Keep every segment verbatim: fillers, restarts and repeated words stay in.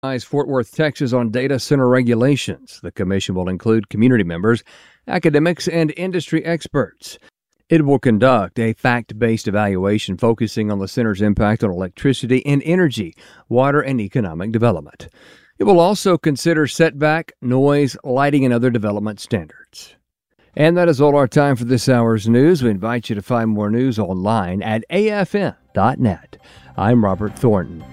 Fort Worth, Texas on data center regulations. The commission will include community members, academics, and industry experts. It will conduct a fact-based evaluation focusing on the center's impact on electricity and energy, water, and economic development. It will also consider setback, noise, lighting, and other development standards. And that is all our time for this hour's news. We invite you to find more news online at A F N dot net. I'm Robert Thornton.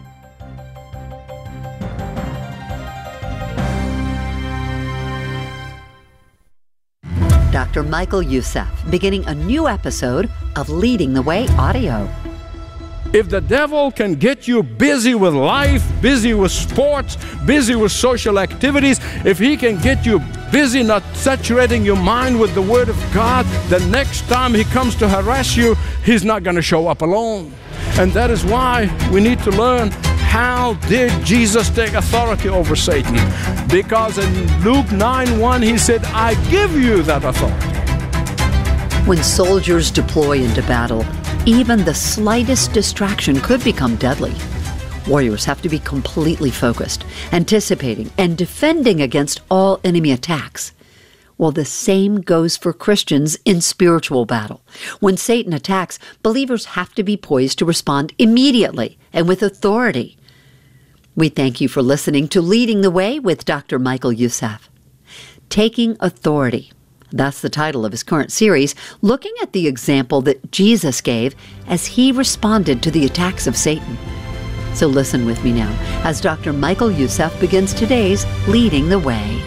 Doctor Michael Youssef, beginning a new episode of Leading the Way Audio. If the devil can get you busy with life, busy with sports, busy with social activities, if he can get you busy not saturating your mind with the Word of God, the next time he comes to harass you, he's not going to show up alone. And that is why we need to learn, how did Jesus take authority over Satan? Because in Luke nine one, he said, I give you that authority. When soldiers deploy into battle, even the slightest distraction could become deadly. Warriors have to be completely focused, anticipating and defending against all enemy attacks. Well, the same goes for Christians in spiritual battle. When Satan attacks, believers have to be poised to respond immediately and with authority. We thank you for listening to Leading the Way with Doctor Michael Youssef. Taking Authority. That's the title of his current series, looking at the example that Jesus gave as he responded to the attacks of Satan. So listen with me now as Doctor Michael Youssef begins today's Leading the Way.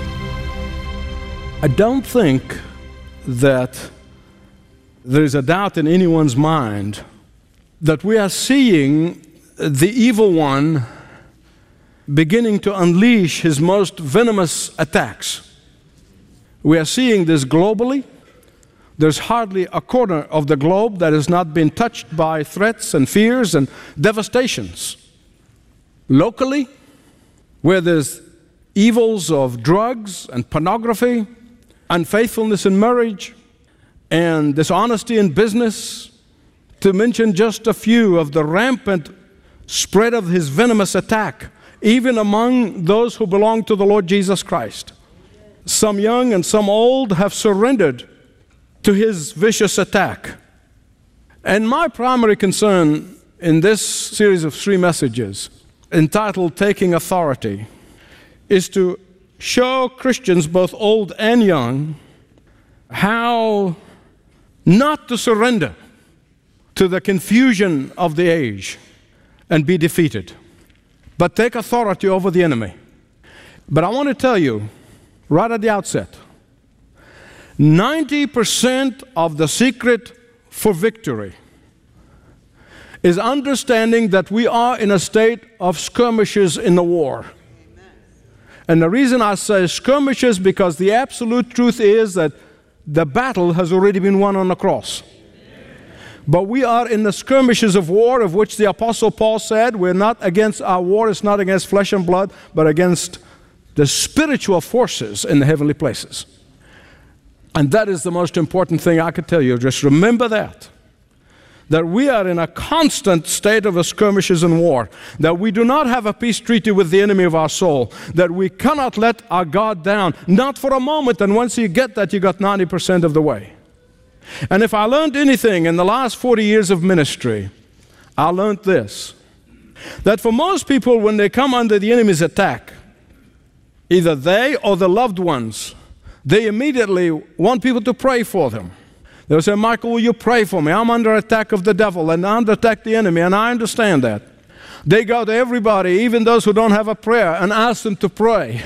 I don't think that there is a doubt in anyone's mind that we are seeing the evil one beginning to unleash his most venomous attacks. We are seeing this globally. There's hardly a corner of the globe that has not been touched by threats and fears and devastations. Locally, where there's evils of drugs and pornography, unfaithfulness in marriage, and dishonesty in business, to mention just a few of the rampant spread of his venomous attack, even among those who belong to the Lord Jesus Christ. Some young and some old have surrendered to his vicious attack. And my primary concern in this series of three messages, entitled Taking Authority, is to show Christians, both old and young, how not to surrender to the confusion of the age and be defeated, but take authority over the enemy. But I want to tell you, right at the outset, ninety percent of the secret for victory is understanding that we are in a state of skirmishes in the war. And the reason I say skirmishes, because the absolute truth is that the battle has already been won on the cross. But we are in the skirmishes of war, of which the Apostle Paul said, we're not against, our war is not against flesh and blood, but against the spiritual forces in the heavenly places. And that is the most important thing I could tell you. Just remember that. That we are in a constant state of skirmishes and war. That we do not have a peace treaty with the enemy of our soul. That we cannot let our guard down. Not for a moment. And once you get that, you got ninety percent of the way. And if I learned anything in the last forty years of ministry, I learned this. That for most people, when they come under the enemy's attack, either they or the loved ones, they immediately want people to pray for them. They'll say, Michael, will you pray for me? I'm under attack of the devil and I'm under attack of the enemy, and I understand that. They go to everybody, even those who don't have a prayer, and ask them to pray.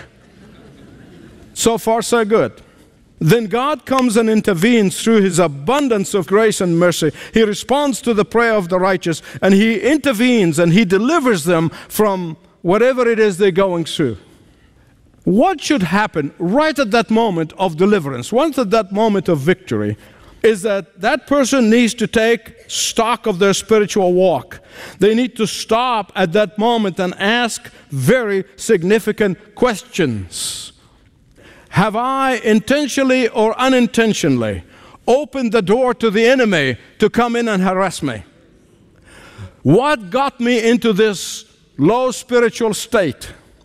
So far, so good. Then God comes and intervenes through his abundance of grace and mercy. He responds to the prayer of the righteous, and he intervenes and he delivers them from whatever it is they're going through. What should happen right at that moment of deliverance, once at that moment of victory, is that that person needs to take stock of their spiritual walk. They need to stop at that moment and ask very significant questions. Have I intentionally or unintentionally opened the door to the enemy to come in and harass me? What got me into this low spiritual state?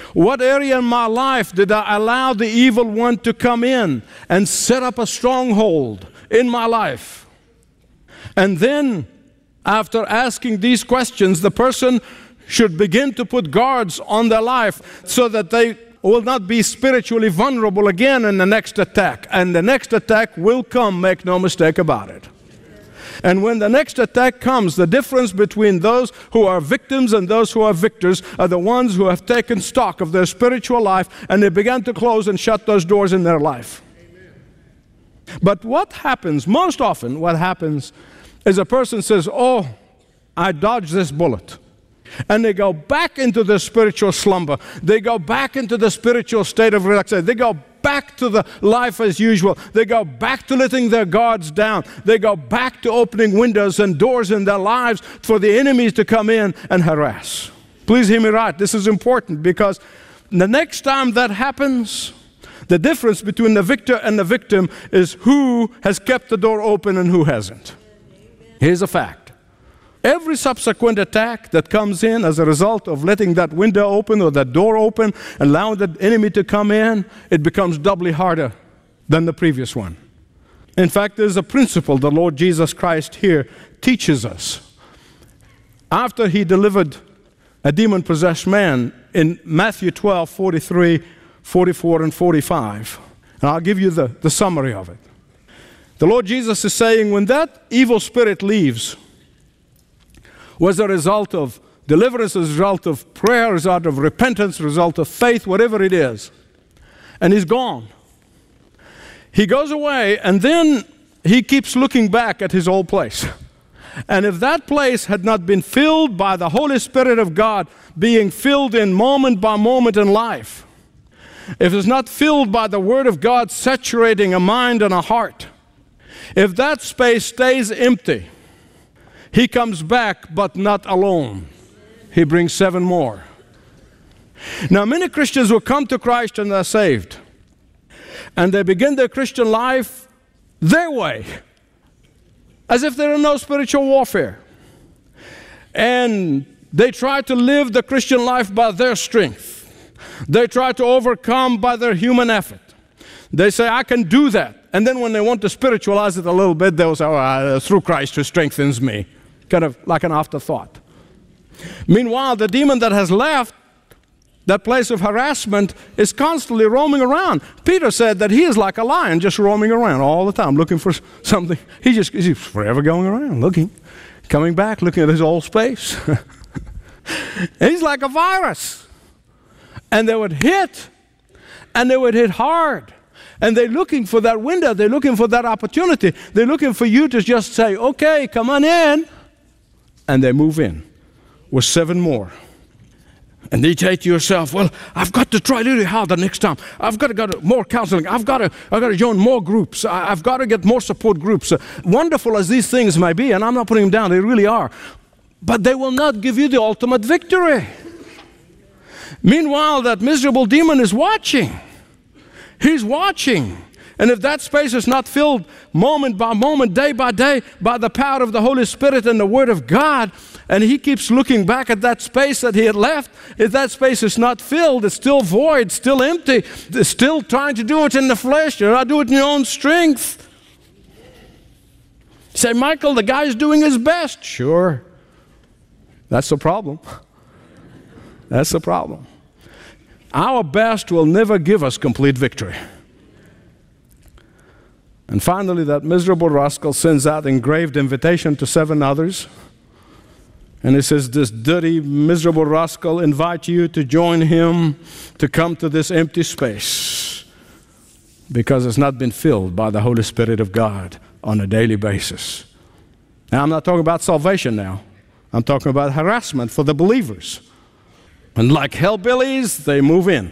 What area in my life did I allow the evil one to come in and set up a stronghold in my life? And then, after asking these questions, the person should begin to put guards on their life so that they will not be spiritually vulnerable again in the next attack. And the next attack will come, make no mistake about it. And when the next attack comes, the difference between those who are victims and those who are victors are the ones who have taken stock of their spiritual life and they began to close and shut those doors in their life. Amen. But what happens, most often what happens, is a person says, oh, I dodged this bullet. And they go back into the spiritual slumber. They go back into the spiritual state of relaxation. They go back to the life as usual. They go back to letting their guards down. They go back to opening windows and doors in their lives for the enemies to come in and harass. Please hear me right. This is important because the next time that happens, the difference between the victor and the victim is who has kept the door open and who hasn't. Here's a fact. Every subsequent attack that comes in as a result of letting that window open or that door open, allowing the enemy to come in, it becomes doubly harder than the previous one. In fact, there's a principle the Lord Jesus Christ here teaches us. After he delivered a demon-possessed man in Matthew twelve, forty-three, forty-four, and forty-five, and I'll give you the, the summary of it. The Lord Jesus is saying, when that evil spirit leaves, was a result of deliverance, a result of prayer, a result of repentance, a result of faith, whatever it is. And he's gone. He goes away, and then he keeps looking back at his old place. And if that place had not been filled by the Holy Spirit of God, being filled in moment by moment in life, if it's not filled by the Word of God saturating a mind and a heart, if that space stays empty, he comes back, but not alone. He brings seven more. Now, many Christians will come to Christ and they're saved. And they begin their Christian life their way, as if there are no spiritual warfare. And they try to live the Christian life by their strength. They try to overcome by their human effort. They say, I can do that. And then when they want to spiritualize it a little bit, they'll say, oh, uh, through Christ who strengthens me. Kind of like an afterthought. Meanwhile, the demon that has left that place of harassment is constantly roaming around. Peter said that he is like a lion just roaming around all the time looking for something. He just, he's forever going around looking, coming back, looking at his old space. He's like a virus. And they would hit, and they would hit hard. And they're looking for that window. They're looking for that opportunity. They're looking for you to just say, okay, come on in. And they move in with seven more. And you say to yourself, well, I've got to try really hard the next time. I've got to get more counseling. I've got to, I've got to join more groups. I, I've got to get more support groups. Uh, wonderful as these things may be, and I'm not putting them down, they really are. But they will not give you the ultimate victory. Meanwhile, that miserable demon is watching. He's watching. And if that space is not filled moment by moment, day by day, by the power of the Holy Spirit and the Word of God, and he keeps looking back at that space that he had left, if that space is not filled, it's still void, still empty, it's still trying to do it in the flesh, you're not doing it in your own strength. You say, Michael, the guy's doing his best. Sure. That's the problem. That's the problem. Our best will never give us complete victory. And finally, that miserable rascal sends out engraved invitation to seven others. And he says, this dirty, miserable rascal invites you to join him to come to this empty space because it's not been filled by the Holy Spirit of God on a daily basis. Now, I'm not talking about salvation now. I'm talking about harassment for the believers. And like hellbillies, they move in.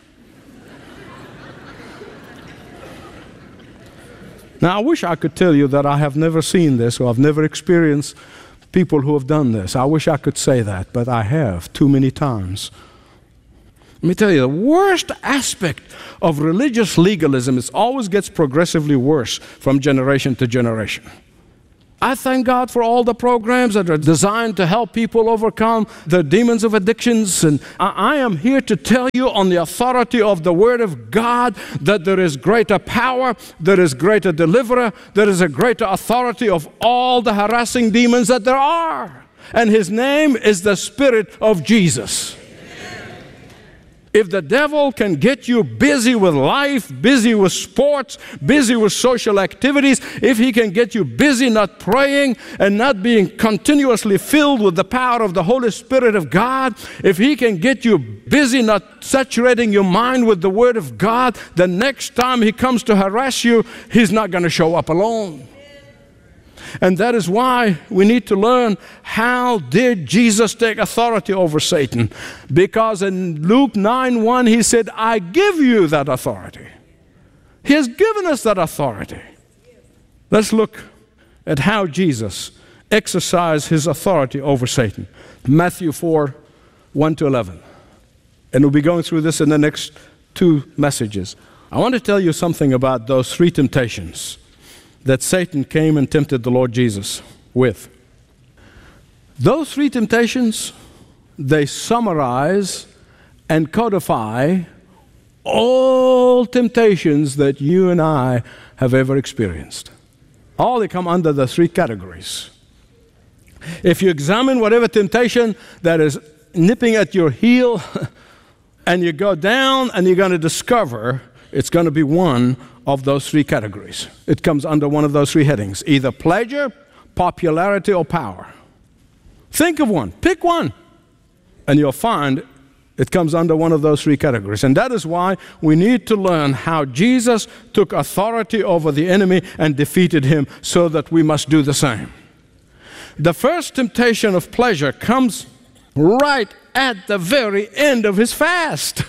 Now, I wish I could tell you that I have never seen this or I've never experienced people who have done this. I wish I could say that, but I have too many times. Let me tell you, the worst aspect of religious legalism is it always gets progressively worse from generation to generation. I thank God for all the programs that are designed to help people overcome the demons of addictions. And I am here to tell you on the authority of the Word of God that there is greater power, there is greater deliverer, there is a greater authority of all the harassing demons that there are. And His name is the Spirit of Jesus. If the devil can get you busy with life, busy with sports, busy with social activities, if he can get you busy not praying and not being continuously filled with the power of the Holy Spirit of God, if he can get you busy not saturating your mind with the Word of God, the next time he comes to harass you, he's not going to show up alone. And that is why we need to learn, how did Jesus take authority over Satan? Because in Luke nine one, He said, I give you that authority. He has given us that authority. Let's look at how Jesus exercised His authority over Satan. Matthew four, one to eleven. And we'll be going through this in the next two messages. I want to tell you something about those three temptations that Satan came and tempted the Lord Jesus with. Those three temptations, they summarize and codify all temptations that you and I have ever experienced. All they come under the three categories. If you examine whatever temptation that is nipping at your heel, and you go down and you're going to discover it's going to be one of those three categories. It comes under one of those three headings, either pleasure, popularity, or power. Think of one, pick one, and you'll find it comes under one of those three categories. And that is why we need to learn how Jesus took authority over the enemy and defeated him, so that we must do the same. The first temptation of pleasure comes right at the very end of his fast.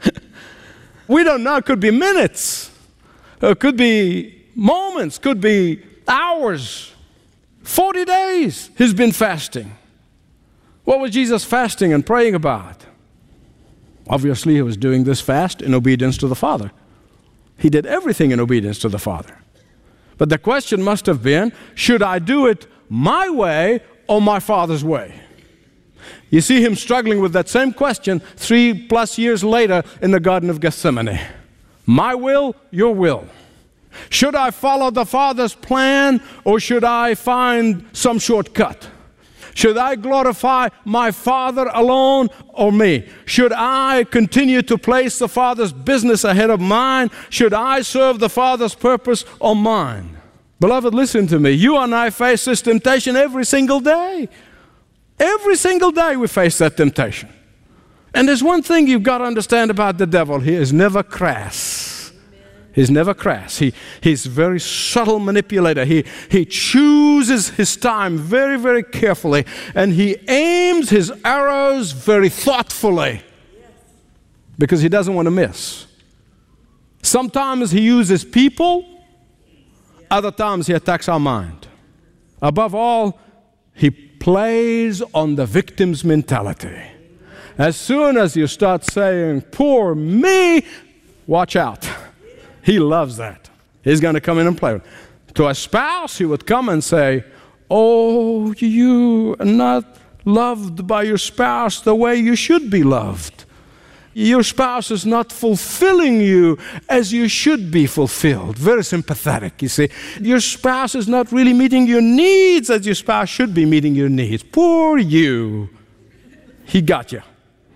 We don't know, it could be minutes, it could be moments, could be hours. forty days he's been fasting. What was Jesus fasting and praying about? Obviously, he was doing this fast in obedience to the Father. He did everything in obedience to the Father. But the question must have been, should I do it my way or my Father's way? You see him struggling with that same question three plus years later in the Garden of Gethsemane. My will, your will. Should I follow the Father's plan, or should I find some shortcut? Should I glorify my Father alone or me? Should I continue to place the Father's business ahead of mine? Should I serve the Father's purpose or mine? Beloved, listen to me. You and I face this temptation every single day. Every single day we face that temptation. And there's one thing you've got to understand about the devil. He is never crass. He's never crass. He, he's a very subtle manipulator. He, he chooses his time very, very carefully. And he aims his arrows very thoughtfully. Because he doesn't want to miss. Sometimes he uses people. Other times he attacks our mind. Above all, he plays on the victim's mentality. As soon as you start saying, poor me, watch out. He loves that. He's going to come in and play with it. To a spouse, he would come and say, oh, you are not loved by your spouse the way you should be loved. Your spouse is not fulfilling you as you should be fulfilled. Very sympathetic, you see. Your spouse is not really meeting your needs as your spouse should be meeting your needs. Poor you. He got you.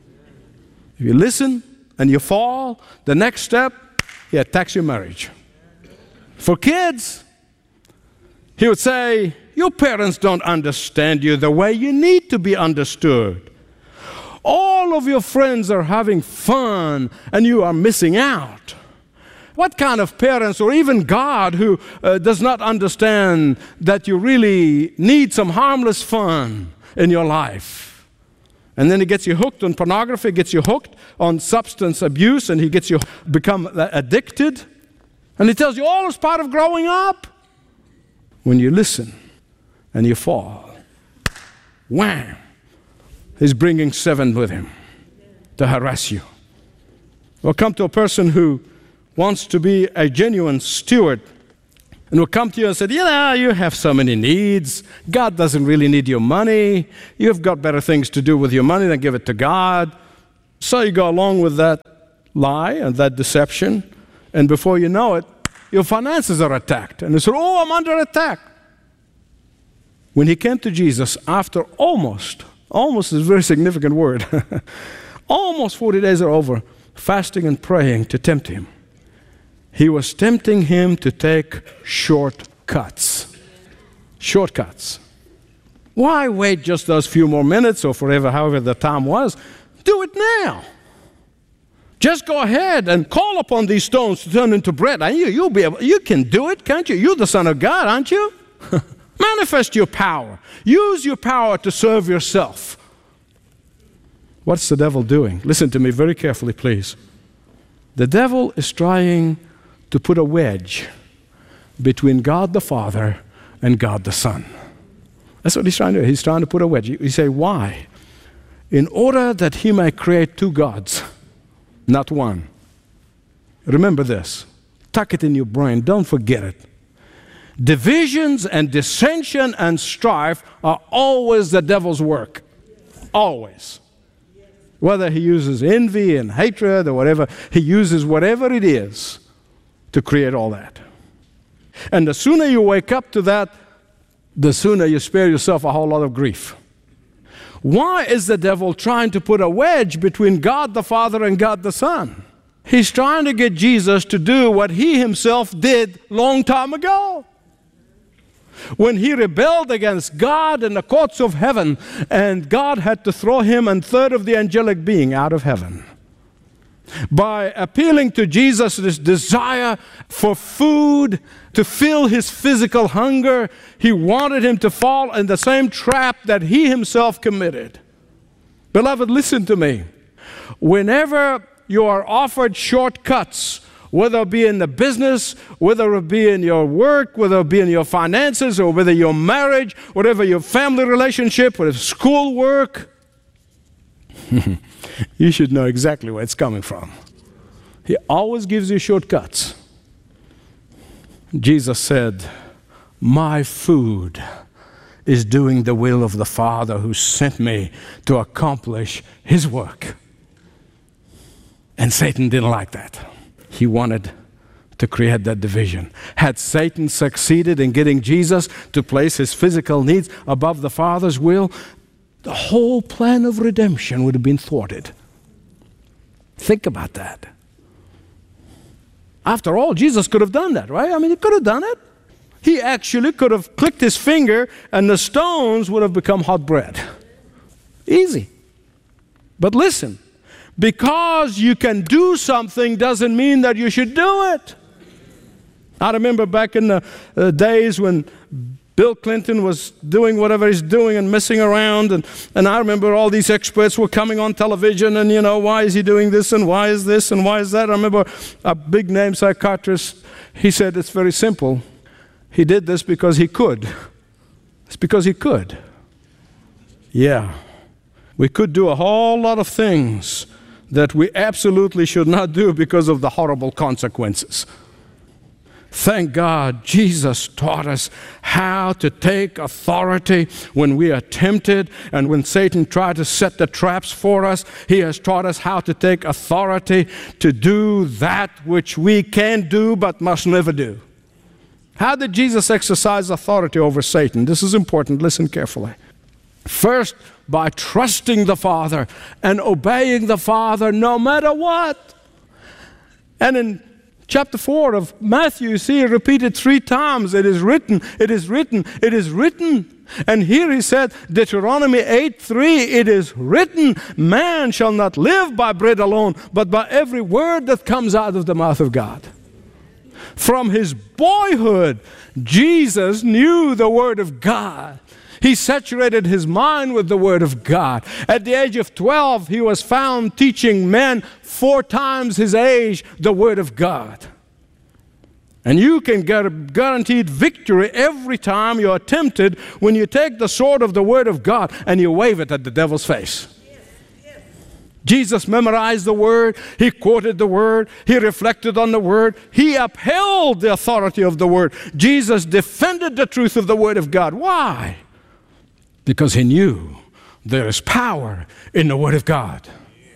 If you listen and you fall, the next step, he attacks your marriage. For kids, he would say, your parents don't understand you the way you need to be understood. All of your friends are having fun and you are missing out. What kind of parents, or even God, who uh, does not understand that you really need some harmless fun in your life? And then he gets you hooked on pornography, gets you hooked on substance abuse, and he gets you become addicted. And he tells you all is part of growing up. When you listen and you fall, wham! He's bringing seven with him to harass you. Or come to a person who wants to be a genuine steward and will come to you and say, you know, you have so many needs. God doesn't really need your money. You've got better things to do with your money than give it to God. So you go along with that lie and that deception, and before you know it, your finances are attacked. And you say, oh, I'm under attack. When he came to Jesus after almost, almost is a very significant word, almost forty days are over, fasting and praying to tempt him. He was tempting him to take shortcuts. Shortcuts. Why wait just those few more minutes or forever, however the time was? Do it now. Just go ahead and call upon these stones to turn into bread. And you, you'll be able, you can do it, can't you? You're the Son of God, aren't you? Manifest your power. Use your power to serve yourself. What's the devil doing? Listen to me very carefully, please. The devil is trying to put a wedge between God the Father and God the Son. That's what he's trying to do. He's trying to put a wedge. You say, why? In order that he may create two gods, not one. Remember this. Tuck it in your brain. Don't forget it. Divisions and dissension and strife are always the devil's work. Always. Whether he uses envy and hatred or whatever, he uses whatever it is to create all that. And the sooner you wake up to that, the sooner you spare yourself a whole lot of grief. Why is the devil trying to put a wedge between God the Father and God the Son? He's trying to get Jesus to do what he himself did long time ago. When he rebelled against God in the courts of heaven, and God had to throw him and third of the angelic being out of heaven. By appealing to Jesus' this desire for food, to fill his physical hunger, he wanted him to fall in the same trap that he himself committed. Beloved, listen to me. Whenever you are offered shortcuts, whether it be in the business, whether it be in your work, whether it be in your finances, or whether your marriage, whatever your family relationship, whether school work, you should know exactly where it's coming from. He always gives you shortcuts. Jesus said, my food is doing the will of the Father who sent me to accomplish his work. And Satan didn't like that. He wanted to create that division. Had Satan succeeded in getting Jesus to place his physical needs above the Father's will, the whole plan of redemption would have been thwarted. Think about that. After all, Jesus could have done that, right? I mean, he could have done it. He actually could have clicked his finger and the stones would have become hot bread. Easy. But listen, because you can do something doesn't mean that you should do it. I remember back in the uh, days when Bill Clinton was doing whatever he's doing and messing around, and, and I remember all these experts were coming on television and, you know, why is he doing this and why is this and why is that? I remember a big name psychiatrist, he said it's very simple. He did this because he could. It's because he could. Yeah. We could do a whole lot of things that we absolutely should not do because of the horrible consequences. Thank God Jesus taught us how to take authority when we are tempted and when Satan tried to set the traps for us. He has taught us how to take authority to do that which we can do but must never do. How did Jesus exercise authority over Satan? This is important. Listen carefully. First, by trusting the Father and obeying the Father no matter what. And in chapter four of Matthew, you see it repeated three times. It is written, it is written, it is written. And here he said, Deuteronomy eight three, it is written, man shall not live by bread alone, but by every word that comes out of the mouth of God. From his boyhood, Jesus knew the Word of God. He saturated his mind with the Word of God. At the age of twelve, he was found teaching men four times his age the Word of God. And you can get a guaranteed victory every time you are tempted when you take the sword of the Word of God and you wave it at the devil's face. Jesus memorized the Word. He quoted the Word. He reflected on the Word. He upheld the authority of the Word. Jesus defended the truth of the Word of God. Why? Because he knew there is power in the Word of God.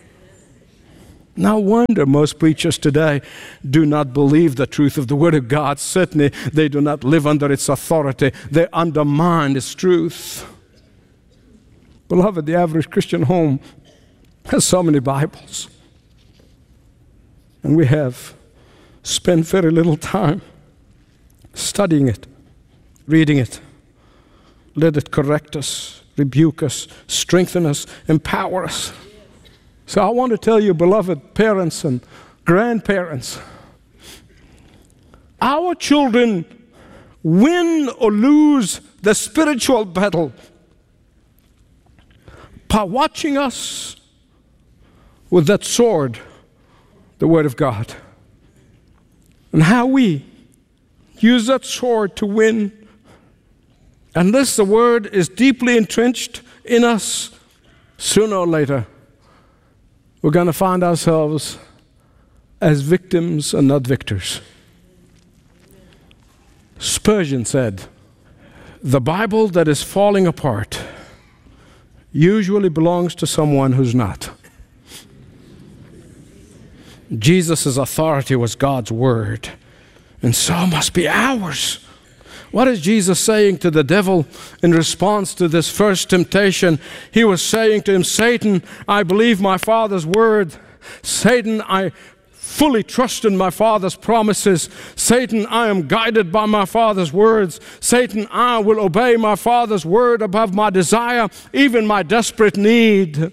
No wonder most preachers today do not believe the truth of the Word of God. Certainly, they do not live under its authority. They undermine its truth. Beloved, the average Christian home has so many Bibles. And we have spent very little time studying it, reading it. Let it correct us, rebuke us, strengthen us, empower us. So I want to tell you, beloved parents and grandparents, our children win or lose the spiritual battle by watching us with that sword, the Word of God, and how we use that sword to win. Unless the Word is deeply entrenched in us, sooner or later, we're going to find ourselves as victims and not victors. Spurgeon said, "The Bible that is falling apart usually belongs to someone who's not." Jesus' authority was God's Word, and so must be ours. What is Jesus saying to the devil in response to this first temptation? He was saying to him, "Satan, I believe my Father's Word. Satan, I fully trust in my Father's promises. Satan, I am guided by my Father's words. Satan, I will obey my Father's Word above my desire, even my desperate need."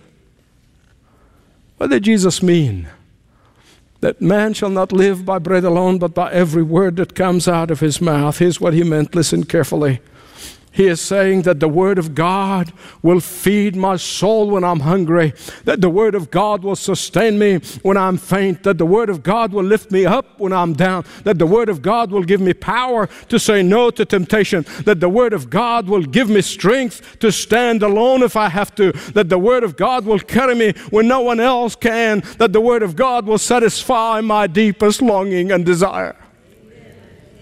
What did Jesus mean? That man shall not live by bread alone, but by every word that comes out of his mouth. Here's what he meant. Listen carefully. He is saying that the Word of God will feed my soul when I'm hungry, that the Word of God will sustain me when I'm faint, that the Word of God will lift me up when I'm down, that the Word of God will give me power to say no to temptation, that the Word of God will give me strength to stand alone if I have to, that the Word of God will carry me when no one else can, that the Word of God will satisfy my deepest longing and desire. Amen.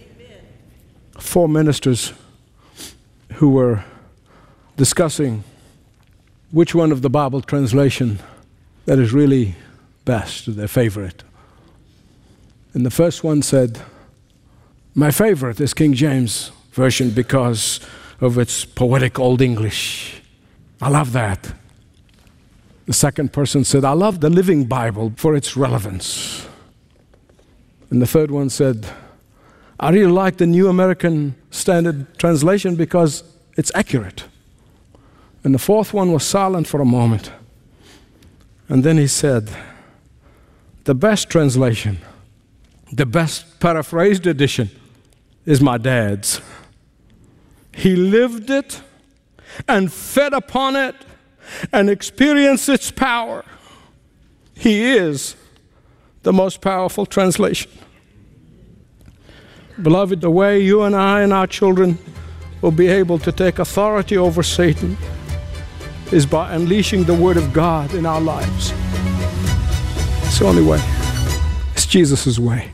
Four ministers who were discussing which one of the Bible translation that is really best, their favorite. And the first one said, "My favorite is King James Version because of its poetic Old English. I love that." The second person said, "I love the Living Bible for its relevance." And the third one said, "I really like the New American Standard Translation because it's accurate." And the fourth one was silent for a moment. And then he said, "The best translation, the best paraphrased edition is my dad's. He lived it and fed upon it and experienced its power. He is the most powerful translation." Beloved, the way you and I and our children will be able to take authority over Satan is by unleashing the Word of God in our lives. It's the only way. It's Jesus' way.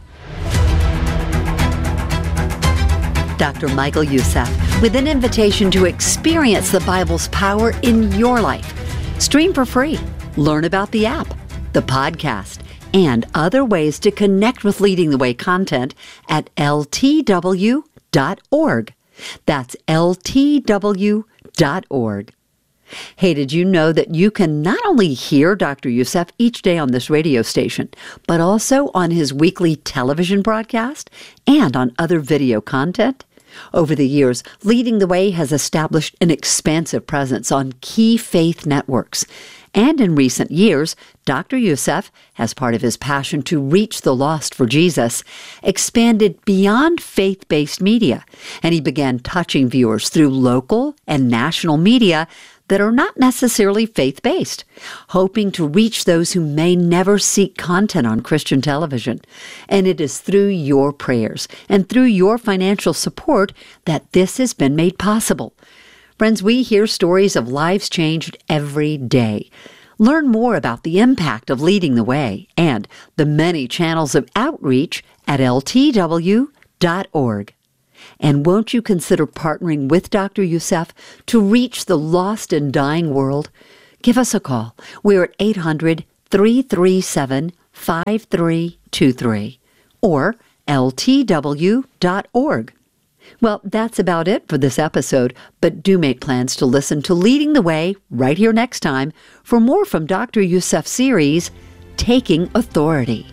Doctor Michael Youssef, with an invitation to experience the Bible's power in your life. Stream for free. Learn about the app, the podcast, and other ways to connect with Leading the Way content at L T W dot org. That's L T W dot org. Hey, did you know that you can not only hear Doctor Youssef each day on this radio station, but also on his weekly television broadcast and on other video content? Over the years, Leading the Way has established an expansive presence on key faith networks. And in recent years, Doctor Youssef, as part of his passion to reach the lost for Jesus, expanded beyond faith-based media, and he began touching viewers through local and national media that are not necessarily faith-based, hoping to reach those who may never seek content on Christian television. And it is through your prayers and through your financial support that this has been made possible. Friends, we hear stories of lives changed every day. Learn more about the impact of Leading the Way and the many channels of outreach at L T W dot org. And won't you consider partnering with Doctor Youssef to reach the lost and dying world? Give us a call. We're at eight hundred, three three seven, five three two three or L T W dot org. Well, that's about it for this episode, but do make plans to listen to Leading the Way right here next time for more from Doctor Youssef's series, Taking Authority.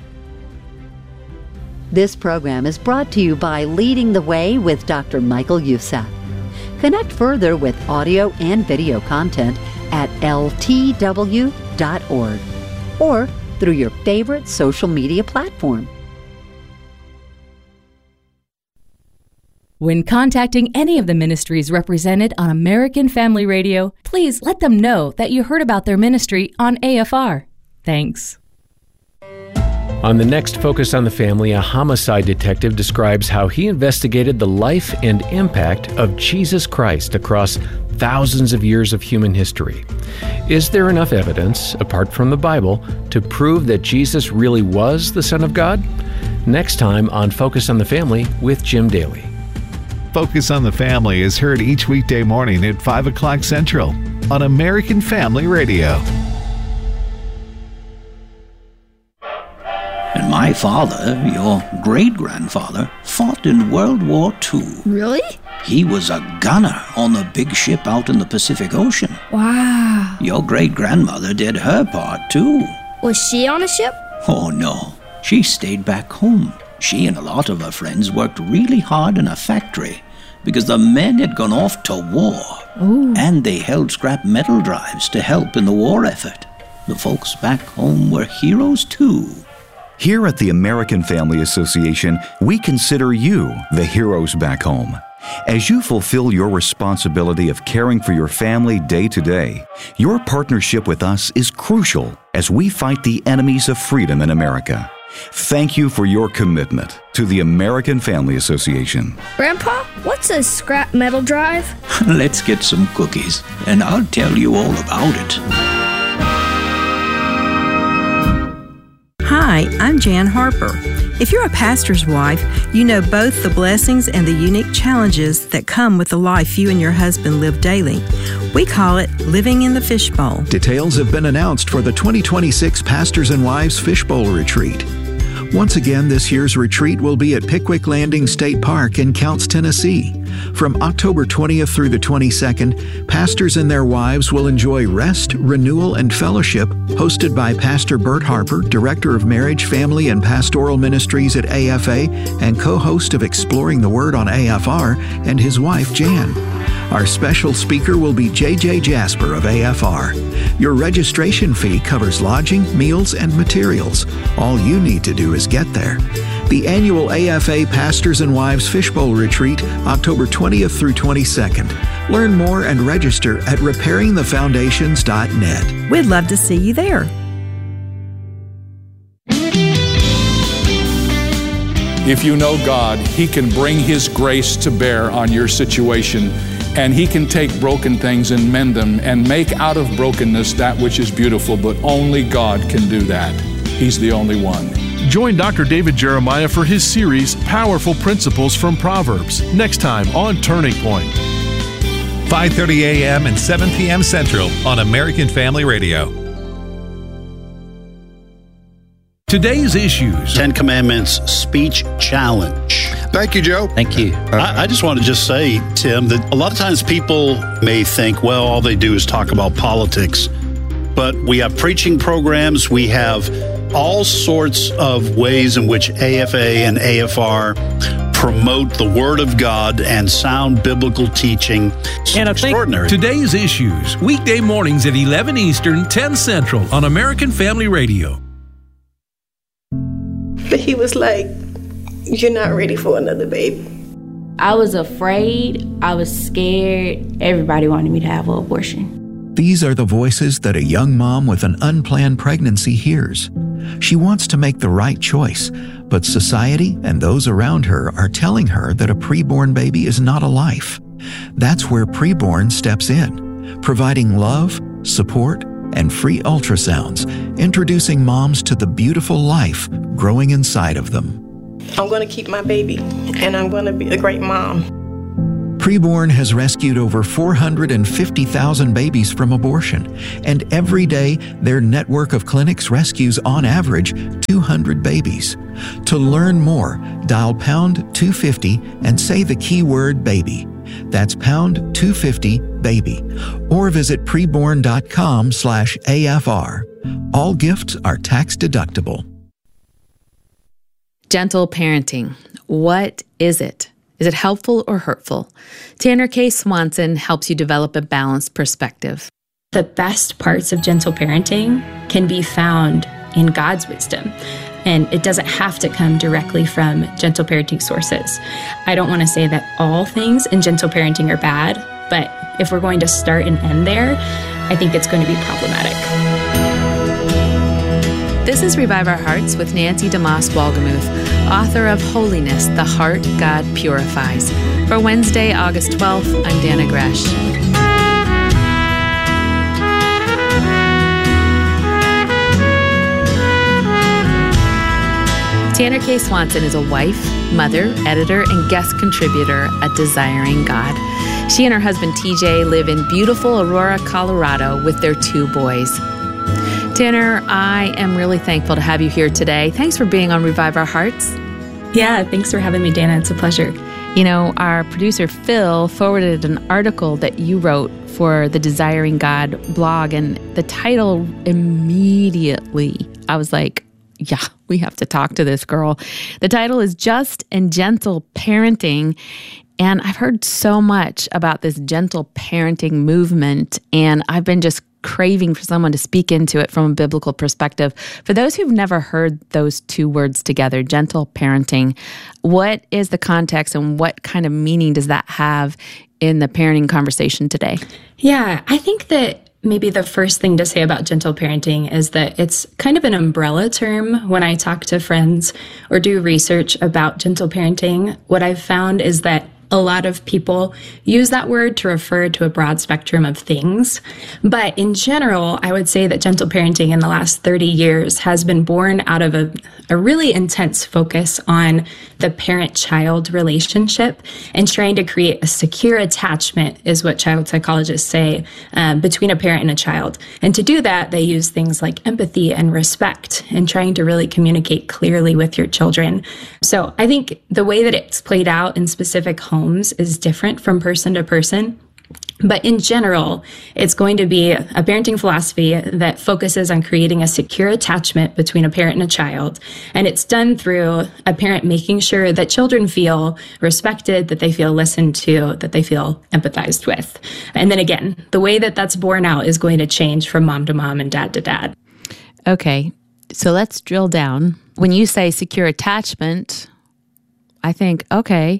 This program is brought to you by Leading the Way with Doctor Michael Youssef. Connect further with audio and video content at L T W dot org or through your favorite social media platform. When contacting any of the ministries represented on American Family Radio, please let them know that you heard about their ministry on A F R. Thanks. On the next Focus on the Family, a homicide detective describes how he investigated the life and impact of Jesus Christ across thousands of years of human history. Is there enough evidence, apart from the Bible, to prove that Jesus really was the Son of God? Next time on Focus on the Family with Jim Daly. Focus on the Family is heard each weekday morning at five o'clock Central on American Family Radio. And my father, your great-grandfather, fought in World War Two. Really? He was a gunner on the big ship out in the Pacific Ocean. Wow. Your great-grandmother did her part, too. Was she on a ship? Oh, no. She stayed back home. She and a lot of her friends worked really hard in a factory because the men had gone off to war. Ooh. And they held scrap metal drives to help in the war effort. The folks back home were heroes, too. Here at the American Family Association, we consider you the heroes back home. As you fulfill your responsibility of caring for your family day to day, your partnership with us is crucial as we fight the enemies of freedom in America. Thank you for your commitment to the American Family Association. Grandpa, what's a scrap metal drive? Let's get some cookies, and I'll tell you all about it. Hi, I'm Jan Harper. If you're a pastor's wife, you know both the blessings and the unique challenges that come with the life you and your husband live daily. We call it living in the fishbowl. Details have been announced for the twenty twenty-six Pastors and Wives Fishbowl Retreat. Once again, this year's retreat will be at Pickwick Landing State Park in Counce, Tennessee. From October twentieth through the twenty-second, pastors and their wives will enjoy rest, renewal, and fellowship hosted by Pastor Bert Harper, Director of Marriage, Family, and Pastoral Ministries at A F A and co-host of Exploring the Word on A F R, and his wife, Jan. Our special speaker will be J J Jasper of A F R. Your registration fee covers lodging, meals, and materials. All you need to do is get there. The annual A F A Pastors and Wives Fishbowl Retreat, October twentieth through twenty-second. Learn more and register at repairing the foundations dot net. We'd love to see you there. If you know God, He can bring His grace to bear on your situation, and He can take broken things and mend them and make out of brokenness that which is beautiful, but only God can do that. He's the only one. Join Doctor David Jeremiah for his series, Powerful Principles from Proverbs, next time on Turning Point. five thirty a.m. and seven p.m. Central on American Family Radio. Today's issues. Ten Commandments Speech Challenge. Thank you, Joe. Thank you. I, I just want to just say, Tim, that a lot of times people may think, well, all they do is talk about politics. But we have preaching programs. We have all sorts of ways in which A F A and A F R promote the Word of God and sound biblical teaching. It's and I extraordinary. Think today's issues, weekday mornings at eleven Eastern, ten Central on American Family Radio. But he was like, you're not ready for another baby. I was afraid. I was scared. Everybody wanted me to have an abortion. These are the voices that a young mom with an unplanned pregnancy hears. She wants to make the right choice, but society and those around her are telling her that a preborn baby is not a life. That's where Preborn steps in, providing love, support, and free ultrasounds, introducing moms to the beautiful life growing inside of them. I'm going to keep my baby, and I'm going to be a great mom. Preborn has rescued over four hundred fifty thousand babies from abortion, and every day their network of clinics rescues on average two hundred babies. To learn more, dial pound two fifty and say the keyword baby. That's pound two fifty baby, or visit preborn.com slash AFR. All gifts are tax deductible. Gentle parenting. What is it? Is it helpful or hurtful? Tanner K. Swanson helps you develop a balanced perspective. The best parts of gentle parenting can be found in God's wisdom, and it doesn't have to come directly from gentle parenting sources. I don't want to say that all things in gentle parenting are bad, but if we're going to start and end there, I think it's going to be problematic. This is Revive Our Hearts with Nancy DeMoss Wolgemuth, author of Holiness, the Heart God Purifies. For Wednesday, August twelfth, I'm Dana Gresh. Tanner K. Swanson is a wife, mother, editor, and guest contributor at Desiring God. She and her husband T J live in beautiful Aurora, Colorado with their two boys. Tanner, I am really thankful to have you here today. Thanks for being on Revive Our Hearts. Yeah, thanks for having me, Dana. It's a pleasure. You know, our producer Phil forwarded an article that you wrote for the Desiring God blog, and the title immediately, I was like, yeah, we have to talk to this girl. The title is Just and Gentle Parenting. And I've heard so much about this gentle parenting movement, and I've been just craving for someone to speak into it from a biblical perspective. For those who've never heard those two words together, gentle parenting, what is the context and what kind of meaning does that have in the parenting conversation today? Yeah, I think that maybe the first thing to say about gentle parenting is that it's kind of an umbrella term. When I talk to friends or do research about gentle parenting, what I've found is that a lot of people use that word to refer to a broad spectrum of things. But in general, I would say that gentle parenting in the last thirty years has been born out of a, a really intense focus on the parent-child relationship and trying to create a secure attachment, is what child psychologists say, um, between a parent and a child. And to do that, they use things like empathy and respect and trying to really communicate clearly with your children. So I think the way that it's played out in specific homes Homes is different from person to person. But in general, it's going to be a parenting philosophy that focuses on creating a secure attachment between a parent and a child. And it's done through a parent making sure that children feel respected, that they feel listened to, that they feel empathized with. And then again, the way that that's borne out is going to change from mom to mom and dad to dad. Okay, so let's drill down. When you say secure attachment, I think, okay,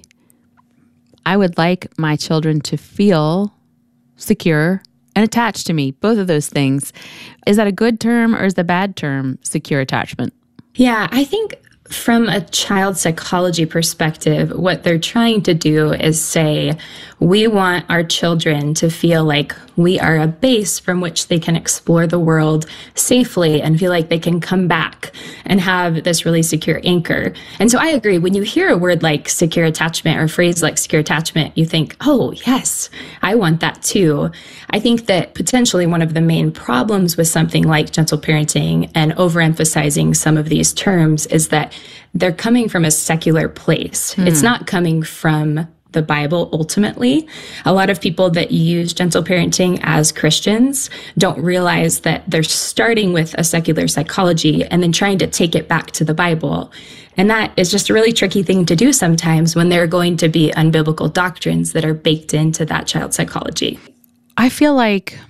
I would like my children to feel secure and attached to me, both of those things. Is that a good term or is the bad term secure attachment? Yeah, I think from a child psychology perspective, what they're trying to do is say, we want our children to feel like we are a base from which they can explore the world safely and feel like they can come back and have this really secure anchor. And so I agree, when you hear a word like secure attachment or a phrase like secure attachment, you think, oh, yes, I want that too. I think that potentially one of the main problems with something like gentle parenting and overemphasizing some of these terms is that they're coming from a secular place. Hmm. It's not coming from the Bible ultimately. A lot of people that use gentle parenting as Christians don't realize that they're starting with a secular psychology and then trying to take it back to the Bible. And that is just a really tricky thing to do sometimes when there are going to be unbiblical doctrines that are baked into that child psychology. I feel like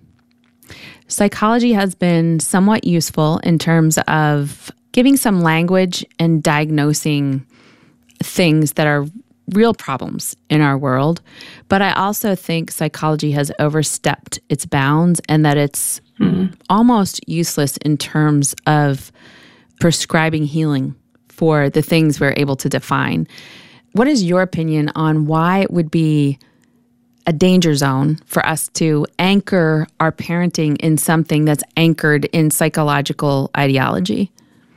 psychology has been somewhat useful in terms of giving some language and diagnosing things that are real problems in our world. But I also think psychology has overstepped its bounds and that it's mm-hmm. almost useless in terms of prescribing healing for the things we're able to define. What is your opinion on why it would be a danger zone for us to anchor our parenting in something that's anchored in psychological ideology?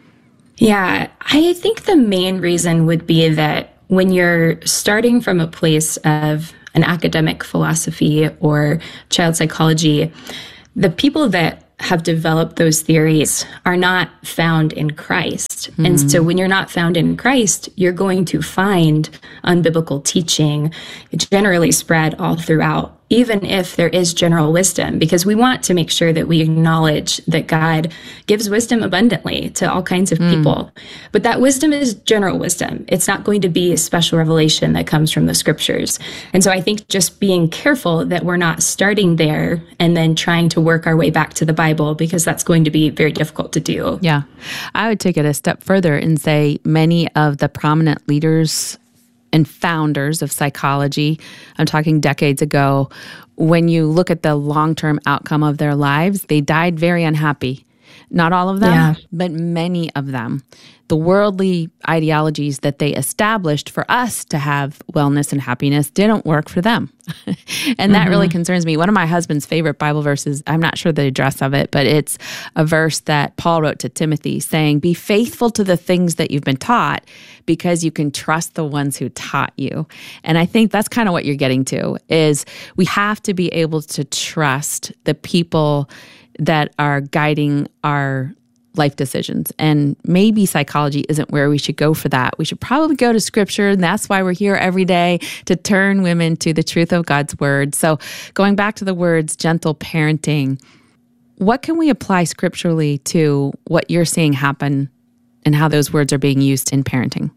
Yeah, I think the main reason would be that when you're starting from a place of an academic philosophy or child psychology, the people that have developed those theories are not found in Christ. Mm-hmm. And so when you're not found in Christ, you're going to find unbiblical teaching generally spread all throughout, even if there is general wisdom, because we want to make sure that we acknowledge that God gives wisdom abundantly to all kinds of mm. people. But that wisdom is general wisdom. It's not going to be a special revelation that comes from the scriptures. And so I think just being careful that we're not starting there and then trying to work our way back to the Bible, because that's going to be very difficult to do. Yeah. I would take it a step further and say many of the prominent leaders and founders of psychology, I'm talking decades ago, when you look at the long-term outcome of their lives, they died very unhappy. Not all of them, yeah. but many of them. The worldly ideologies that they established for us to have wellness and happiness didn't work for them. And that mm-hmm. really concerns me. One of my husband's favorite Bible verses, I'm not sure the address of it, but it's a verse that Paul wrote to Timothy saying, be faithful to the things that you've been taught because you can trust the ones who taught you. And I think that's kind of what you're getting to, is we have to be able to trust the people that are guiding our life decisions. And maybe psychology isn't where we should go for that. We should probably go to scripture, and that's why we're here every day, to turn women to the truth of God's word. So going back to the words gentle parenting, what can we apply scripturally to what you're seeing happen and how those words are being used in parenting?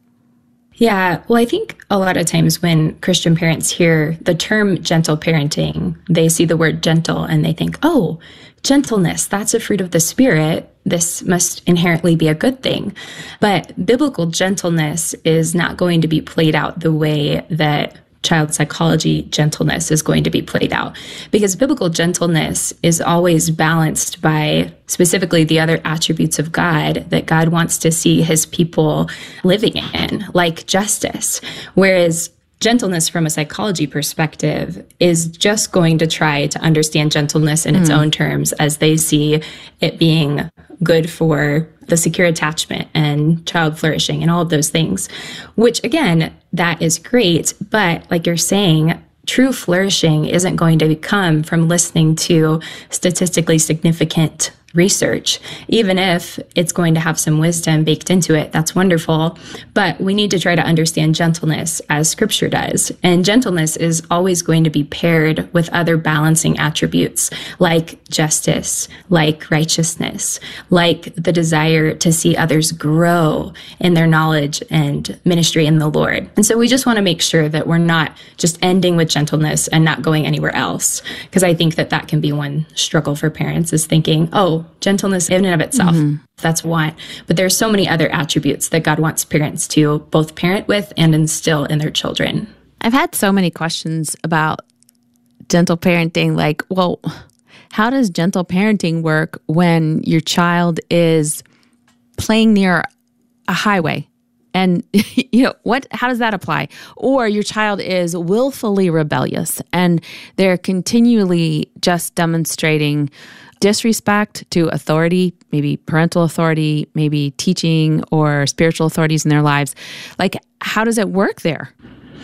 Yeah, well, I think a lot of times when Christian parents hear the term gentle parenting, they see the word gentle and they think, oh, gentleness, that's a fruit of the Spirit. This must inherently be a good thing. But biblical gentleness is not going to be played out the way that child psychology gentleness is going to be played out, because biblical gentleness is always balanced by specifically the other attributes of God that God wants to see his people living in, like justice. Whereas gentleness from a psychology perspective is just going to try to understand gentleness in its mm. own terms as they see it being good for the secure attachment and child flourishing and all of those things, which again, that is great. But like you're saying, true flourishing isn't going to come from listening to statistically significant research. Even if it's going to have some wisdom baked into it, that's wonderful. But we need to try to understand gentleness as scripture does. And gentleness is always going to be paired with other balancing attributes like justice, like righteousness, like the desire to see others grow in their knowledge and ministry in the Lord. And so we just want to make sure that we're not just ending with gentleness and not going anywhere else. Because I think that that can be one struggle for parents, is thinking, oh, gentleness in and of itself, mm-hmm. that's one. But there's so many other attributes that God wants parents to both parent with and instill in their children. I've had so many questions about gentle parenting, like, well, how does gentle parenting work when your child is playing near a highway? And, you know, what? How does that apply? Or your child is willfully rebellious and they're continually just demonstrating disrespect to authority, maybe parental authority, maybe teaching or spiritual authorities in their lives. Like, how does it work there?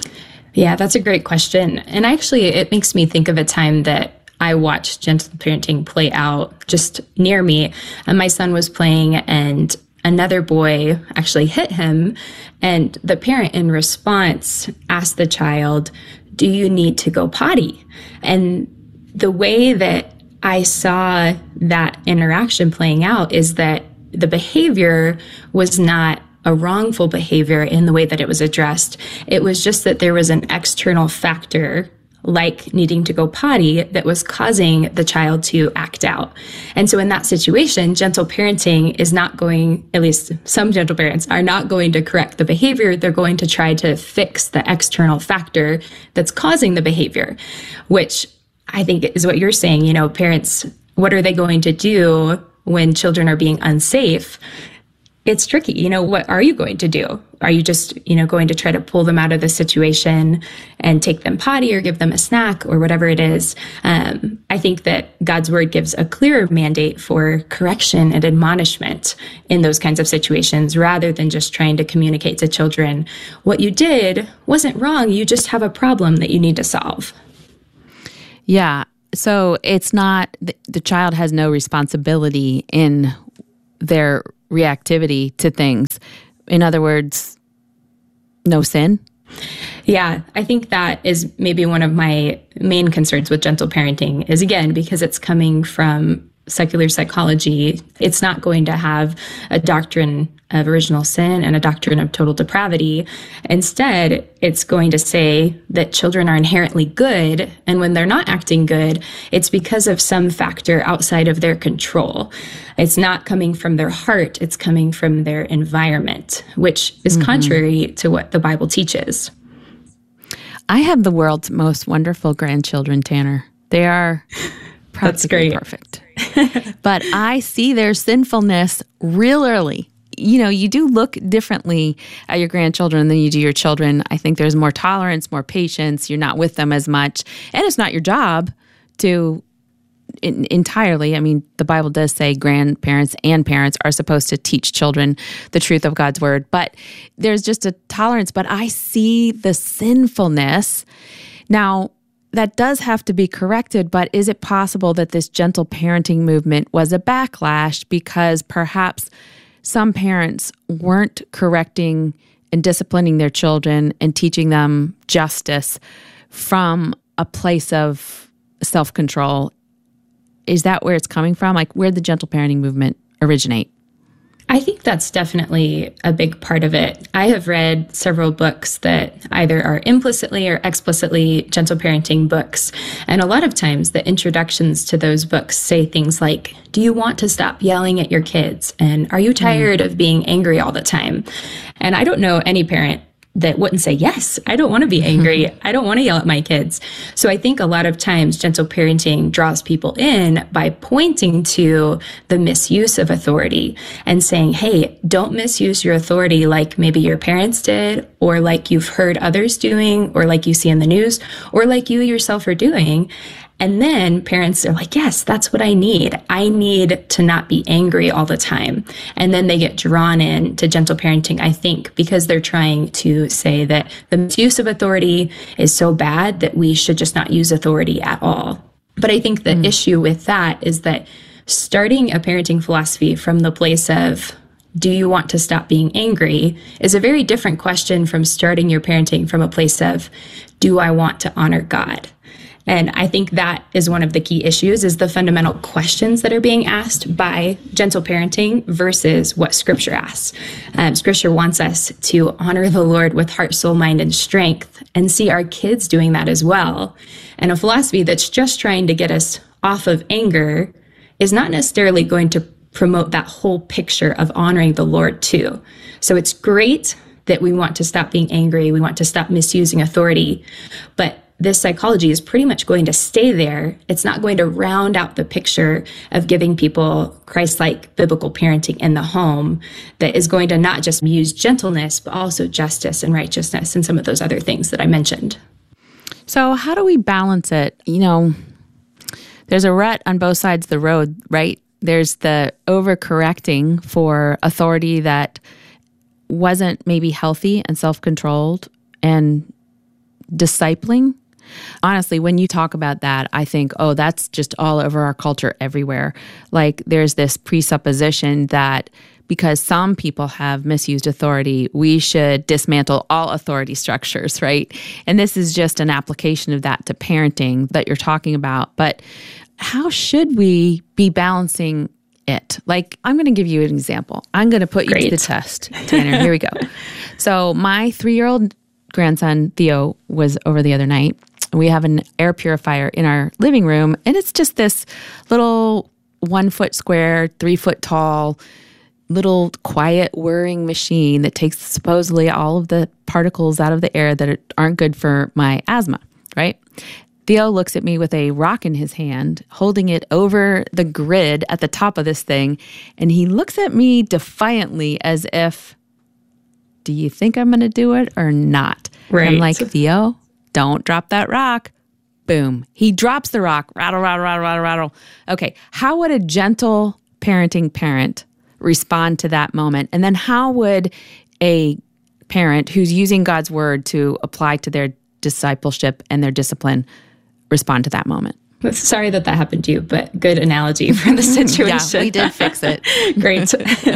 Yeah, that's a great question. And actually, it makes me think of a time that I watched gentle parenting play out just near me. And my son was playing and another boy actually hit him. And the parent in response asked the child, "Do you need to go potty?" And the way that I saw that interaction playing out is that the behavior was not a wrongful behavior in the way that it was addressed. It was just that there was an external factor, like needing to go potty, that was causing the child to act out. And so in that situation, gentle parenting is not going, at least some gentle parents are not going to correct the behavior. They're going to try to fix the external factor that's causing the behavior, which I think is what you're saying. You know, parents, what are they going to do when children are being unsafe? it's tricky. You know, what are you going to do? Are you just, you know, going to try to pull them out of the situation and take them potty or give them a snack or whatever it is? Um, I think that God's word gives a clearer mandate for correction and admonishment in those kinds of situations, rather than just trying to communicate to children, what you did wasn't wrong. You just have a problem that you need to solve. Yeah. So it's not, the, the child has no responsibility in their reactivity to things. In other words, no sin. Yeah, I think that is maybe one of my main concerns with gentle parenting is, again, because it's coming from secular psychology, it's not going to have a doctrine of original sin and a doctrine of total depravity. Instead, it's going to say that children are inherently good, and when they're not acting good, it's because of some factor outside of their control. It's not coming from their heart, it's coming from their environment, which is mm-hmm. contrary to what the Bible teaches. I have the world's most wonderful grandchildren, Tanner. They are practically perfect. But I see their sinfulness real early. You know, you do look differently at your grandchildren than you do your children. I think there's more tolerance, more patience. You're not with them as much. And it's not your job to in, entirely. I mean, the Bible does say grandparents and parents are supposed to teach children the truth of God's word. But there's just a tolerance. But I see the sinfulness. Now, that does have to be corrected, but is it possible that this gentle parenting movement was a backlash because perhaps some parents weren't correcting and disciplining their children and teaching them justice from a place of self-control? Is that where it's coming from? Like, where did the gentle parenting movement originate? I think that's definitely a big part of it. I have read several books that either are implicitly or explicitly gentle parenting books. And a lot of times the introductions to those books say things like, do you want to stop yelling at your kids? And are you tired mm. of being angry all the time? And I don't know any parent that wouldn't say, yes, I don't want to be angry. I don't want to yell at my kids. So I think a lot of times gentle parenting draws people in by pointing to the misuse of authority and saying, hey, don't misuse your authority like maybe your parents did, or like you've heard others doing, or like you see in the news, or like you yourself are doing. And then parents are like, yes, that's what I need. I need to not be angry all the time. And then they get drawn in to gentle parenting, I think, because they're trying to say that the misuse of authority is so bad that we should just not use authority at all. But I think the mm. issue with that is that starting a parenting philosophy from the place of, do you want to stop being angry, is a very different question from starting your parenting from a place of, do I want to honor God? And I think that is one of the key issues, is the fundamental questions that are being asked by gentle parenting versus what Scripture asks. Um, Scripture wants us to honor the Lord with heart, soul, mind, and strength, and see our kids doing that as well. And a philosophy that's just trying to get us off of anger is not necessarily going to promote that whole picture of honoring the Lord too. So it's great that we want to stop being angry, we want to stop misusing authority, but this psychology is pretty much going to stay there. It's not going to round out the picture of giving people Christ-like biblical parenting in the home that is going to not just use gentleness, but also justice and righteousness and some of those other things that I mentioned. So how do we balance it? You know, there's a rut on both sides of the road, right? There's the overcorrecting for authority that wasn't maybe healthy and self-controlled, and discipling. Honestly, when you talk about that, I think, oh, that's just all over our culture everywhere. Like, there's this presupposition that because some people have misused authority, we should dismantle all authority structures, right? And this is just an application of that to parenting that you're talking about. But how should we be balancing it? Like, I'm going to give you an example. I'm going to put Great. you to the test, Tanner. Here we go. So my three-year-old grandson, Theo, was over the other night. We have an air purifier in our living room, and it's just this little one foot square, three foot tall, little quiet whirring machine that takes supposedly all of the particles out of the air that aren't good for my asthma, right? Theo looks at me with a rock in his hand, holding it over the grid at the top of this thing, and he looks at me defiantly as if, do you think I'm going to do it or not? Right. And I'm like, Theo, don't drop that rock. Boom. He drops the rock. Rattle, rattle, rattle, rattle, rattle. Okay. How would a gentle parenting parent respond to that moment? And then how would a parent who's using God's word to apply to their discipleship and their discipline respond to that moment? Sorry that that happened to you, but good analogy for the situation. Yeah, we did fix it. Great.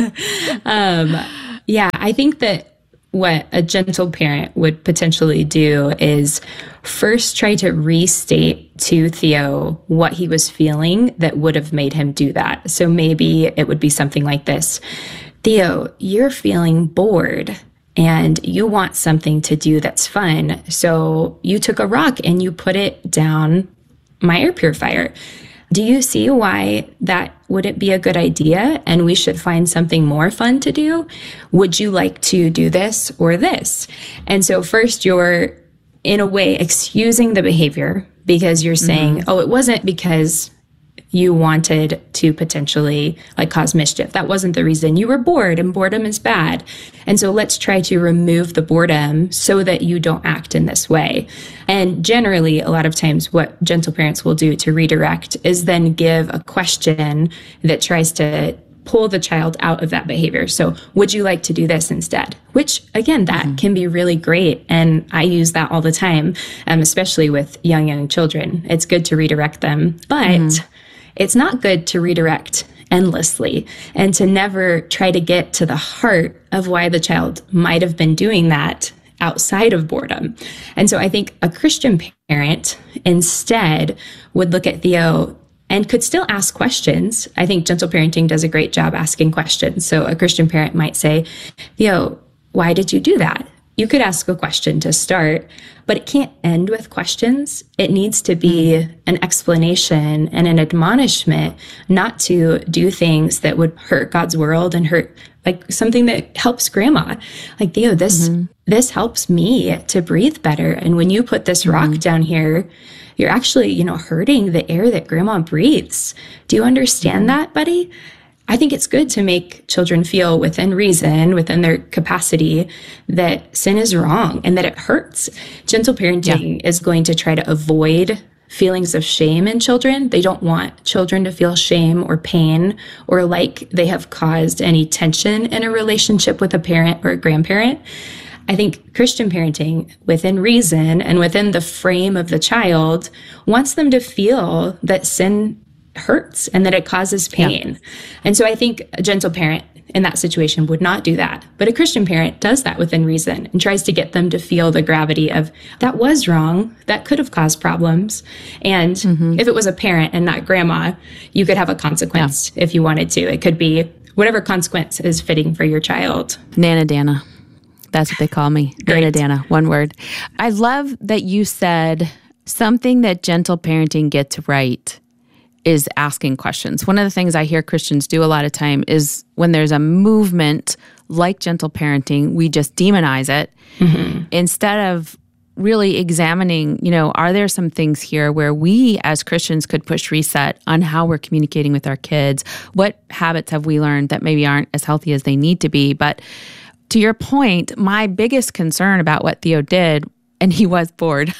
um, yeah, I think that what a gentle parent would potentially do is first try to restate to Theo what he was feeling that would have made him do that. So maybe it would be something like this. Theo, you're feeling bored and you want something to do that's fun. So you took a rock and you put it down my air purifier. Do you see why that wouldn't be a good idea and we should find something more fun to do? Would you like to do this or this? And so first you're, in a way, excusing the behavior because you're saying, mm-hmm. oh, it wasn't because you wanted to potentially like cause mischief. That wasn't the reason. You were bored, and boredom is bad. And so let's try to remove the boredom so that you don't act in this way. And generally, a lot of times what gentle parents will do to redirect is then give a question that tries to pull the child out of that behavior. So would you like to do this instead? Which, again, that mm-hmm. can be really great. And I use that all the time, um, especially with young, young children. It's good to redirect them. But mm-hmm. it's not good to redirect endlessly and to never try to get to the heart of why the child might have been doing that outside of boredom. And so I think a Christian parent instead would look at Theo and could still ask questions. I think gentle parenting does a great job asking questions. So a Christian parent might say, Theo, why did you do that? You could ask a question to start, but it can't end with questions. It needs to be an explanation and an admonishment not to do things that would hurt God's world and hurt, like something that helps grandma. Like, Theo, this, mm-hmm. this helps me to breathe better. And when you put this rock mm-hmm. down here, you're actually, you know, hurting the air that grandma breathes. Do you understand mm-hmm. that, buddy? I think it's good to make children feel within reason, within their capacity, that sin is wrong and that it hurts. Gentle parenting yeah. is going to try to avoid feelings of shame in children. They don't want children to feel shame or pain or like they have caused any tension in a relationship with a parent or a grandparent. I think Christian parenting, within reason and within the frame of the child, wants them to feel that sin hurts and that it causes pain. Yeah. And so I think a gentle parent in that situation would not do that. But a Christian parent does that within reason and tries to get them to feel the gravity of that was wrong, that could have caused problems. And mm-hmm. if it was a parent and not grandma, you could have a consequence yeah. if you wanted to. It could be whatever consequence is fitting for your child. Nana Dana. That's what they call me. Nana Dana, one word. I love that you said something that gentle parenting gets right is asking questions. One of the things I hear Christians do a lot of time is when there's a movement like gentle parenting, we just demonize it mm-hmm. instead of really examining, you know, are there some things here where we as Christians could push reset on how we're communicating with our kids? What habits have we learned that maybe aren't as healthy as they need to be? But to your point, my biggest concern about what Theo did, and he was bored,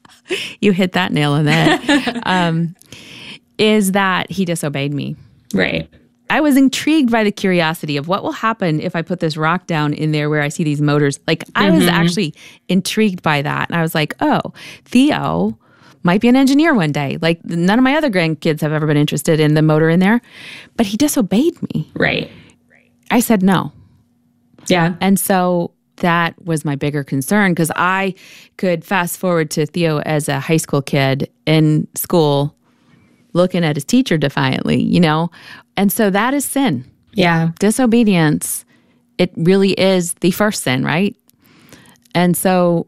you hit that nail on the head, um, is that he disobeyed me. Right. I was intrigued by the curiosity of what will happen if I put this rock down in there where I see these motors. Like, I mm-hmm. was actually intrigued by that. And I was like, oh, Theo might be an engineer one day. Like, none of my other grandkids have ever been interested in the motor in there. But he disobeyed me. Right. I said no. Yeah. And so that was my bigger concern because I could fast forward to Theo as a high school kid in school looking at his teacher defiantly, you know? And so that is sin. Yeah. Disobedience, it really is the first sin, right? And so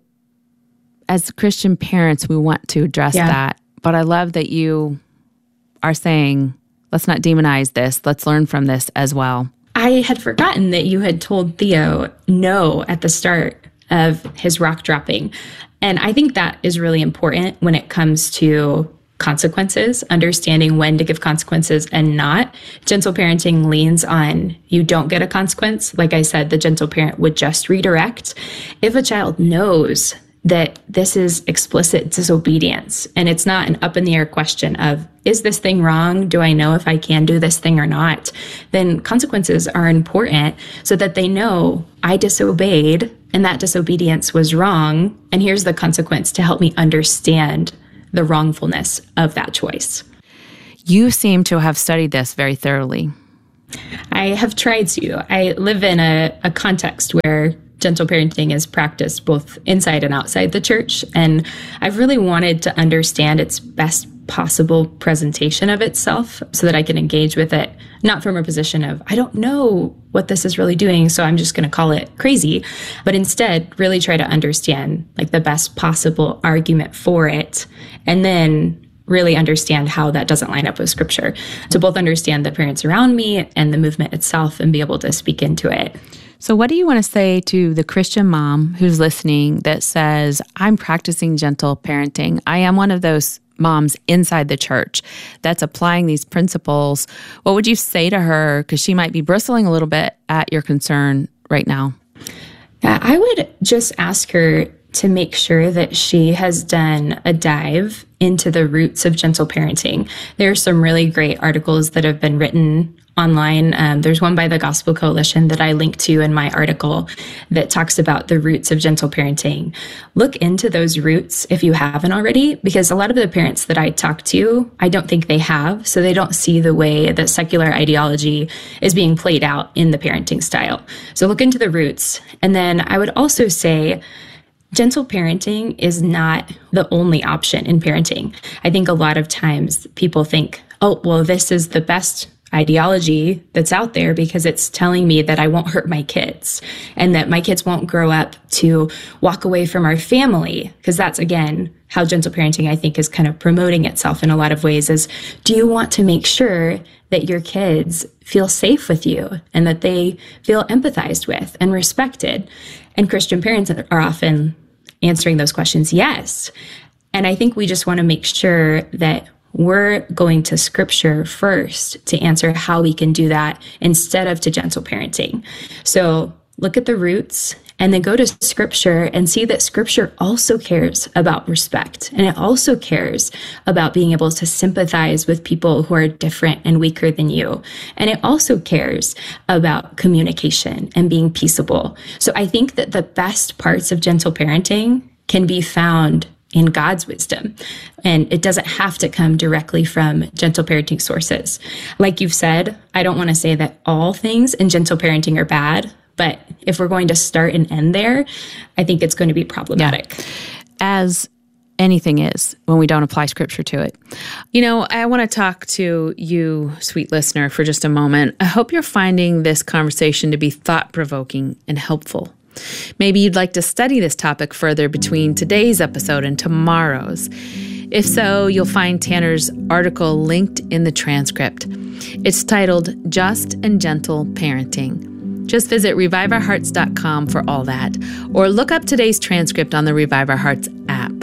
as Christian parents, we want to address yeah. that. But I love that you are saying, let's not demonize this. Let's learn from this as well. I had forgotten that you had told Theo no at the start of his rock dropping. And I think that is really important when it comes to consequences, understanding when to give consequences and not. Gentle parenting leans on you don't get a consequence. Like I said, the gentle parent would just redirect. If a child knows that this is explicit disobedience and it's not an up in the air question of, is this thing wrong? Do I know if I can do this thing or not? Then consequences are important so that they know I disobeyed and that disobedience was wrong. And here's the consequence to help me understand the wrongfulness of that choice. You seem to have studied this very thoroughly. I have tried to. I live in a, a context where gentle parenting is practiced both inside and outside the church. And I've really wanted to understand its best possible presentation of itself so that I can engage with it, not from a position of, I don't know what this is really doing, so I'm just going to call it crazy, but instead really try to understand like the best possible argument for it, and then really understand how that doesn't line up with scripture, to both understand the parents around me and the movement itself and be able to speak into it. So what do you want to say to the Christian mom who's listening that says, I'm practicing gentle parenting. I am one of those moms inside the church that's applying these principles. What would you say to her? Because she might be bristling a little bit at your concern right now. Yeah, I would just ask her to make sure that she has done a dive into the roots of gentle parenting. There are some really great articles that have been written online. Um, there's one by the Gospel Coalition that I linked to in my article that talks about the roots of gentle parenting. Look into those roots if you haven't already, because a lot of the parents that I talk to, I don't think they have, so they don't see the way that secular ideology is being played out in the parenting style. So look into the roots. And then I would also say, gentle parenting is not the only option in parenting. I think a lot of times people think, oh, well, this is the best ideology that's out there because it's telling me that I won't hurt my kids and that my kids won't grow up to walk away from our family. Because that's, again, how gentle parenting, I think, is kind of promoting itself in a lot of ways is, do you want to make sure that your kids feel safe with you and that they feel empathized with and respected? And Christian parents are often answering those questions, yes. And I think we just want to make sure that we're going to scripture first to answer how we can do that instead of to gentle parenting. So look at the roots and then go to scripture and see that scripture also cares about respect. And it also cares about being able to sympathize with people who are different and weaker than you. And it also cares about communication and being peaceable. So I think that the best parts of gentle parenting can be found in God's wisdom. And it doesn't have to come directly from gentle parenting sources. Like you've said, I don't want to say that all things in gentle parenting are bad, but if we're going to start and end there, I think it's going to be problematic. Yeah. As anything is when we don't apply scripture to it. You know, I want to talk to you, sweet listener, for just a moment. I hope you're finding this conversation to be thought-provoking and helpful. Maybe you'd like to study this topic further between today's episode and tomorrow's. If so, you'll find Tanner's article linked in the transcript. It's titled Just and Gentle Parenting. Just visit revive our hearts dot com for all that, or look up today's transcript on the Revive Our Hearts app.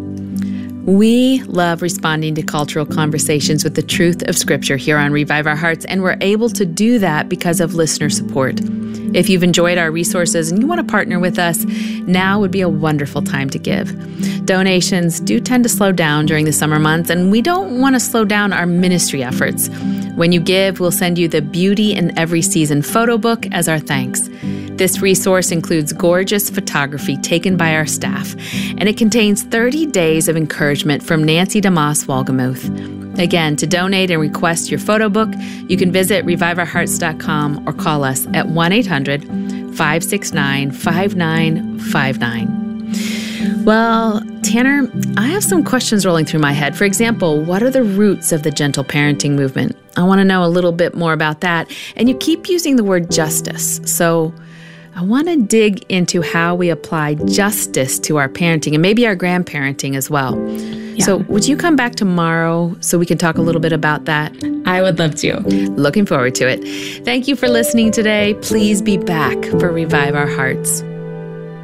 We love responding to cultural conversations with the truth of Scripture here on Revive Our Hearts, and we're able to do that because of listener support. If you've enjoyed our resources and you want to partner with us, now would be a wonderful time to give. Donations do tend to slow down during the summer months, and we don't want to slow down our ministry efforts. When you give, we'll send you the Beauty in Every Season photo book as our thanks. This resource includes gorgeous photography taken by our staff, and it contains thirty days of encouragement from Nancy DeMoss Walgemuth. Again, to donate and request your photo book, you can visit revive our hearts dot com or call us at one eight hundred five six nine five nine five nine. Well, Tanner, I have some questions rolling through my head. For example, what are the roots of the gentle parenting movement? I want to know a little bit more about that. And you keep using the word justice. So I want to dig into how we apply justice to our parenting and maybe our grandparenting as well. Yeah. So would you come back tomorrow so we can talk a little bit about that? I would love to. Looking forward to it. Thank you for listening today. Please be back for Revive Our Hearts.